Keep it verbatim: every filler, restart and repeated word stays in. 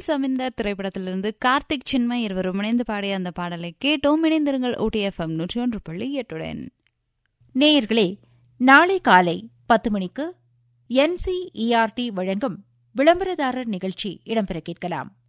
தேசம் இந்த திரைப்படத்திலிருந்து கார்த்திக் சின்மய் இருவரும் இணைந்து பாடிய அந்த பாடலை கேட்டோம். இணைந்திருங்கள் ஊட்டி எஃப்எம் நூற்றி ஒன்று புள்ளி எட்டுடன். நேயர்களே, நாளை காலை பத்து மணிக்கு என்சிஇஆர்டி வழங்கும் விளம்பரதாரர் நிகழ்ச்சி இடம்பெற கேட்கலாம்.